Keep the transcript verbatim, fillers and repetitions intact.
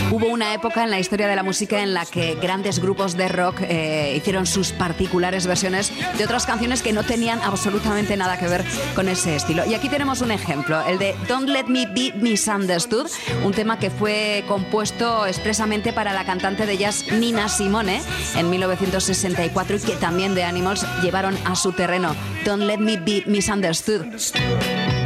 Hubo una época en la historia de la música en la que grandes grupos de rock eh, hicieron sus particulares versiones de otras canciones que no tenían absolutamente nada que ver con ese estilo. Y aquí tenemos un ejemplo, el de Don't Let Me Be Misunderstood, un tema que fue compuesto expresamente para la cantante de jazz Nina Simone en mil novecientos sesenta y cuatro y que también The Animals llevaron a su terreno. Don't Let Me Be Misunderstood.